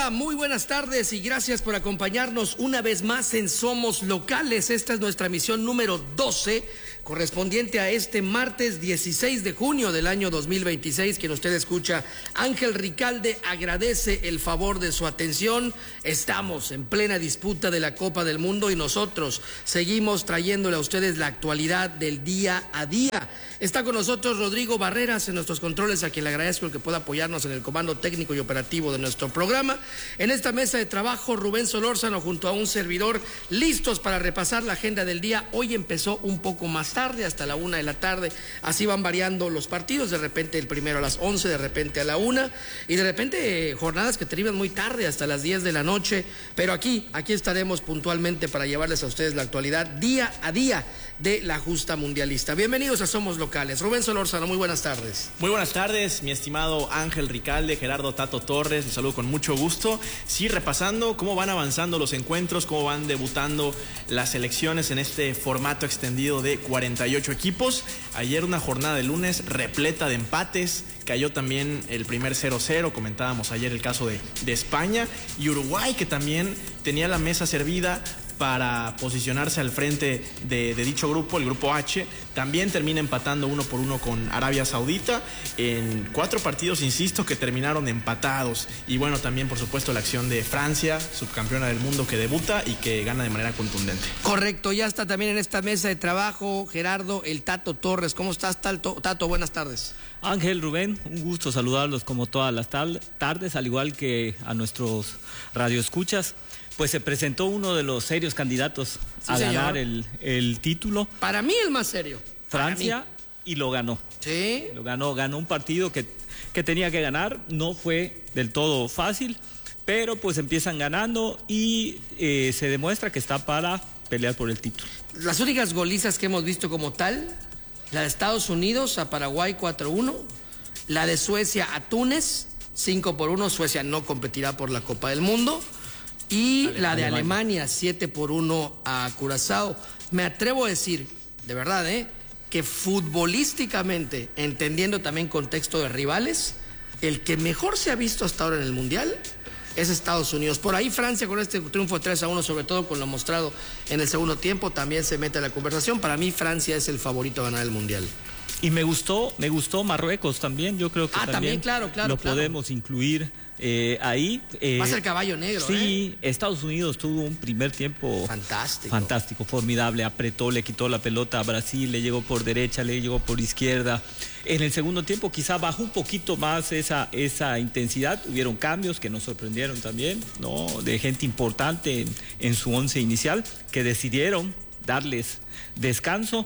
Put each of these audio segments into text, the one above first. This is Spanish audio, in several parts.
Hola, muy buenas tardes y gracias por acompañarnos una vez más en Somos Locales. Esta es nuestra emisión número 12, correspondiente a este martes 16 de junio del año 2026. Quien usted escucha, Ángel Ricalde, agradece el favor de su atención. Estamos en plena disputa de la Copa del Mundo y nosotros seguimos trayéndole a ustedes la actualidad del día a día. Está con nosotros Rodrigo Barreras en nuestros controles, a quien le agradezco el que pueda apoyarnos en el comando técnico y operativo de nuestro programa. En esta mesa de trabajo, Rubén Solórzano junto a un servidor, listos para repasar la agenda del día. Hoy empezó un poco más tarde, hasta la 1 de la tarde, así van variando los partidos, de repente el primero a las 11, de repente a la 1, y de repente jornadas que terminan muy tarde, hasta las 10 de la noche, pero aquí estaremos puntualmente para llevarles a ustedes la actualidad día a día de la justa mundialista. Bienvenidos a Somos Locales. Rubén Solórzano, muy buenas tardes. Muy buenas tardes, mi estimado Ángel Ricalde, Gerardo Tato Torres, los saludo con mucho gusto. Sí, repasando cómo van avanzando los encuentros, cómo van debutando las selecciones en este formato extendido de 48 equipos. Ayer una jornada de lunes repleta de empates, cayó también el primer 0-0, comentábamos ayer el caso de España, y Uruguay, que también tenía la mesa servida para posicionarse al frente de dicho grupo, el grupo H, también termina empatando 1-1 con Arabia Saudita en 4 partidos, insisto, que terminaron empatados. Y bueno, también por supuesto la acción de Francia, subcampeona del mundo, que debuta y que gana de manera contundente. Correcto, ya está también en esta mesa de trabajo Gerardo el Tato Torres. ¿Cómo estás, Tato? Buenas tardes. Ángel, Rubén, un gusto saludarlos como todas las tardes, al igual que a nuestros radioescuchas. Pues se presentó uno de los serios candidatos a ganar el título. Para mí el más serio. Francia, y lo ganó. Sí. Lo ganó un partido que tenía que ganar. No fue del todo fácil, pero pues empiezan ganando y se demuestra que está para pelear por el título. Las únicas golizas que hemos visto como tal, la de Estados Unidos a Paraguay 4-1, la de Suecia a Túnez 5-1, Suecia no competirá por la Copa del Mundo, y la de Alemania 7-1 a Curazao. Me atrevo a decir, de verdad, que futbolísticamente, entendiendo también contexto de rivales, el que mejor se ha visto hasta ahora en el Mundial es Estados Unidos. Por ahí Francia, con este triunfo 3-1, sobre todo con lo mostrado en el segundo tiempo, también se mete a la conversación. Para mí Francia es el favorito a ganar el Mundial. Y me gustó Marruecos también. Yo creo que también claro, podemos incluir ahí. Va a ser caballo negro. Sí, Estados Unidos tuvo un primer tiempo fantástico, formidable. Apretó, le quitó la pelota a Brasil, le llegó por derecha, le llegó por izquierda. En el segundo tiempo quizá bajó un poquito más esa intensidad. Hubieron cambios que nos sorprendieron también, ¿no? De gente importante en su once inicial, que decidieron darles descanso.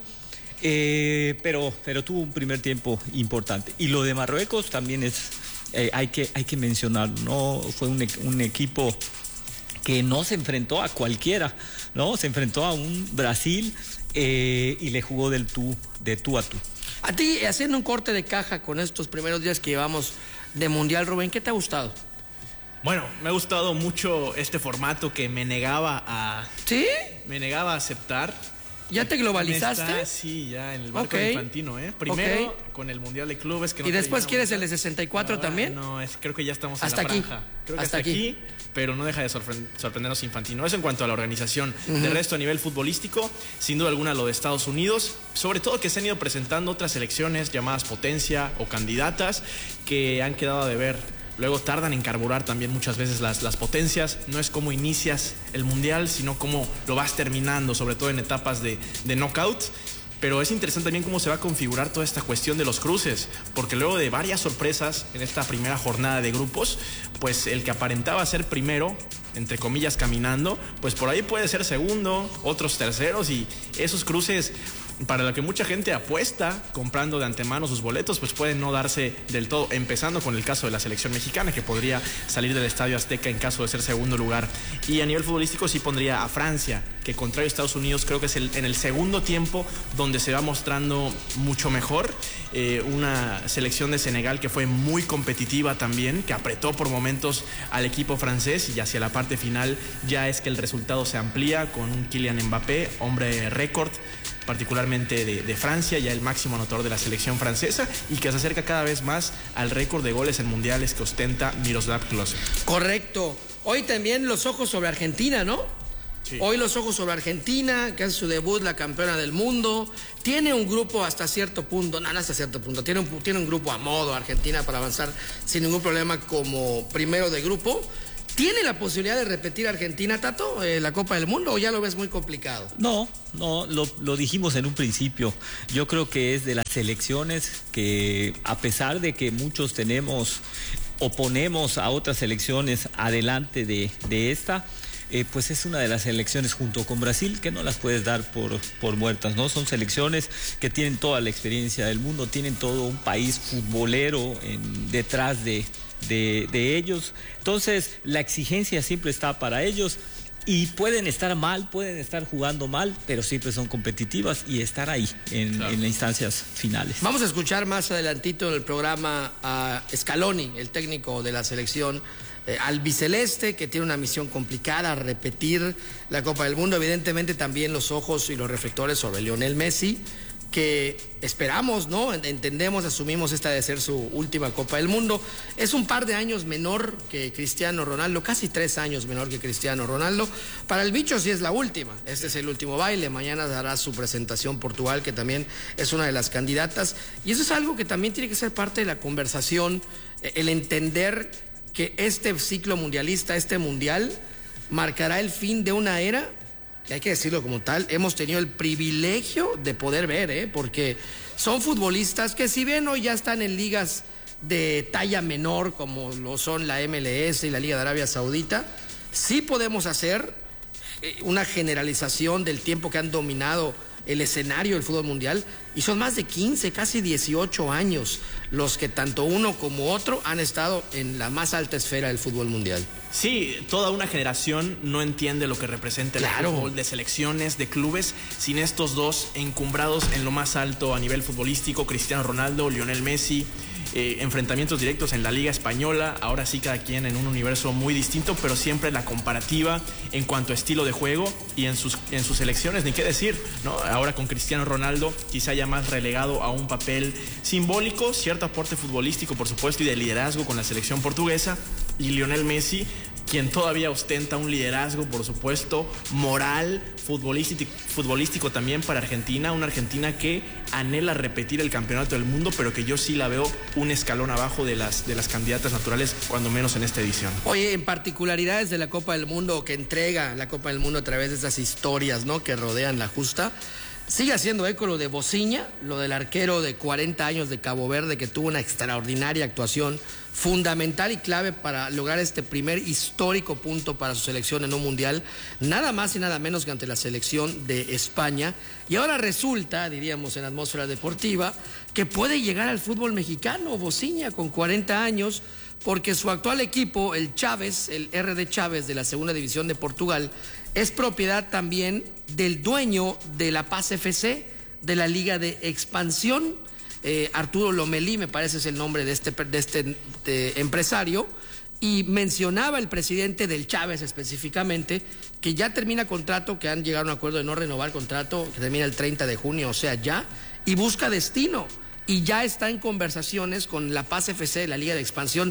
Pero tuvo un primer tiempo importante. Y lo de Marruecos también es, hay que mencionarlo, ¿no? Fue un equipo que no se enfrentó a cualquiera, ¿no? Se enfrentó a un Brasil y le jugó de tú a tú. A ti, haciendo un corte de caja con estos primeros días que llevamos de Mundial, Rubén, ¿qué te ha gustado? Bueno, me ha gustado mucho este formato que me negaba a... ¿Sí? Me negaba a aceptar. ¿Ya te globalizaste? Sí, ya en el barco de Infantino, Primero con el Mundial de Clubes. Que no, ¿y después quieres el de 64 también? No, creo que ya estamos en la aquí. franja. Creo que hasta aquí, pero no deja de sorprendernos Infantino. Eso en cuanto a la organización. De resto, a nivel futbolístico, sin duda alguna lo de Estados Unidos. Sobre todo que se han ido presentando otras selecciones llamadas potencia o candidatas que han quedado a deber. Luego tardan en carburar también muchas veces las potencias. No es cómo inicias el Mundial, sino cómo lo vas terminando, sobre todo en etapas de knockout. Pero es interesante también cómo se va a configurar toda esta cuestión de los cruces, porque luego de varias sorpresas en esta primera jornada de grupos, pues el que aparentaba ser primero, entre comillas caminando, pues por ahí puede ser segundo, otros terceros, y esos cruces para lo que mucha gente apuesta comprando de antemano sus boletos, pues pueden no darse del todo, empezando con el caso de la selección mexicana, que podría salir del Estadio Azteca en caso de ser segundo lugar. Y a nivel futbolístico sí pondría a Francia, que contrario a Estados Unidos creo que es en el segundo tiempo donde se va mostrando mucho mejor. Una selección de Senegal que fue muy competitiva también, que apretó por momentos al equipo francés, y hacia la parte final ya es que el resultado se amplía con un Kylian Mbappé, hombre récord, particularmente de Francia, ya el máximo anotador de la selección francesa, y que se acerca cada vez más al récord de goles en mundiales que ostenta Miroslav Klose. Correcto. Hoy también los ojos sobre Argentina, ¿no? Sí. Hoy los ojos sobre Argentina, que hace su debut, la campeona del mundo. Tiene un grupo hasta cierto punto, no hasta cierto punto, tiene un grupo a modo Argentina para avanzar sin ningún problema como primero de grupo. ¿Tiene la posibilidad de repetir Argentina, Tato, la Copa del Mundo, o ya lo ves muy complicado? No, lo dijimos en un principio. Yo creo que es de las selecciones que, a pesar de que muchos oponemos a otras selecciones adelante de esta, pues es una de las selecciones junto con Brasil que no las puedes dar por muertas, ¿no? Son selecciones que tienen toda la experiencia del mundo, tienen todo un país futbolero detrás de ellos. Entonces la exigencia siempre está para ellos y pueden estar mal, pueden estar jugando mal, pero siempre son competitivas y estar ahí en las instancias finales. Vamos a escuchar más adelantito en el programa a Scaloni, el técnico de la selección albiceleste, que tiene una misión complicada, repetir la Copa del Mundo. Evidentemente también los ojos y los reflectores sobre Lionel Messi, que esperamos, ¿no? Entendemos, asumimos esta de ser su última Copa del Mundo. Es un par de años menor que Cristiano Ronaldo, casi 3 años menor que Cristiano Ronaldo. Para el bicho sí es la última, este es el último baile. Mañana dará su presentación Portugal, que también es una de las candidatas. Y eso es algo que también tiene que ser parte de la conversación, el entender que este ciclo mundialista, este mundial, marcará el fin de una era que, hay que decirlo como tal, hemos tenido el privilegio de poder ver, porque son futbolistas que, si bien hoy ya están en ligas de talla menor, como lo son la MLS y la Liga de Arabia Saudita, sí podemos hacer una generalización del tiempo que han dominado el escenario del fútbol mundial, y son más de 15, casi 18 años los que tanto uno como otro han estado en la más alta esfera del fútbol mundial. Sí, toda una generación no entiende lo que representa el fútbol de selecciones, de clubes, sin estos dos encumbrados en lo más alto a nivel futbolístico, Cristiano Ronaldo, Lionel Messi. Enfrentamientos directos en la Liga Española, ahora sí cada quien en un universo muy distinto, pero siempre la comparativa en cuanto a estilo de juego y en sus selecciones, ni qué decir, ¿no? Ahora con Cristiano Ronaldo quizá ya más relegado a un papel simbólico, cierto aporte futbolístico por supuesto y de liderazgo con la selección portuguesa, y Lionel Messi, quien todavía ostenta un liderazgo, por supuesto, moral, futbolístico también para Argentina, una Argentina que anhela repetir el campeonato del mundo, pero que yo sí la veo un escalón abajo de las candidatas naturales, cuando menos en esta edición. Oye, en particularidades de la Copa del Mundo, que entrega la Copa del Mundo a través de esas historias, ¿no?, que rodean la justa, sigue haciendo eco lo de Bociña, lo del arquero de 40 años de Cabo Verde, que tuvo una extraordinaria actuación, fundamental y clave para lograr este primer histórico punto para su selección en un mundial, nada más y nada menos que ante la selección de España. Y ahora resulta, diríamos en atmósfera deportiva, que puede llegar al fútbol mexicano Bociña con 40 años, porque su actual equipo, el Chaves, el RD Chaves de la segunda división de Portugal, es propiedad también del dueño de La Paz FC, de la Liga de Expansión. Arturo Lomelí, me parece es el nombre de este empresario, y mencionaba el presidente del Chaves específicamente que ya termina contrato, que han llegado a un acuerdo de no renovar contrato, que termina el 30 de junio, o sea ya, y busca destino, y ya está en conversaciones con La Paz FC, la Liga de Expansión.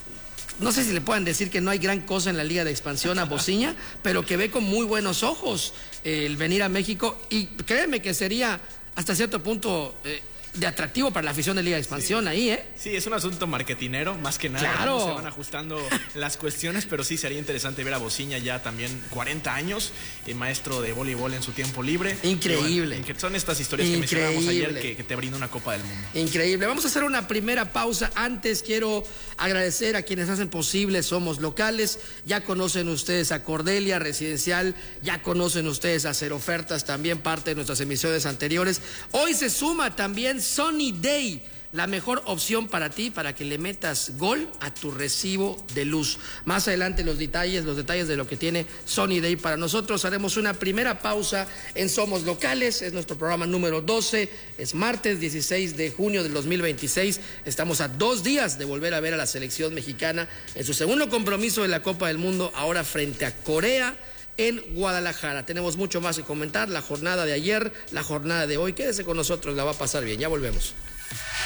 No sé si le puedan decir que no hay gran cosa en la Liga de Expansión a Bociña, pero que ve con muy buenos ojos el venir a México, y créeme que sería hasta cierto punto de atractivo para la afición de Liga de Expansión, sí. Ahí, ¿eh? Sí, es un asunto marketinero, más que nada. Claro. Se van ajustando las cuestiones, pero sí sería interesante ver a Bociña ya también 40 años, maestro de voleibol en su tiempo libre. Increíble. Bueno, son estas historias que mencionábamos ayer que te brinda una Copa del Mundo. Increíble. Vamos a hacer una primera pausa. Antes quiero agradecer a quienes hacen posible Somos Locales. Ya conocen ustedes a Cordelia Residencial, ya conocen ustedes a Hacer Ofertas, también parte de nuestras emisiones anteriores. Hoy se suma también Sunny Day, la mejor opción para ti, para que le metas gol a tu recibo de luz. Más adelante los detalles de lo que tiene Sunny Day para nosotros. Haremos una primera pausa en Somos Locales, es nuestro programa número 12, es martes 16 de junio del 2026. Estamos a 2 días de volver a ver a la selección mexicana en su segundo compromiso de la Copa del Mundo, ahora frente a Corea, en Guadalajara. Tenemos mucho más que comentar, la jornada de ayer, la jornada de hoy. Quédese con nosotros, la va a pasar bien. Ya volvemos.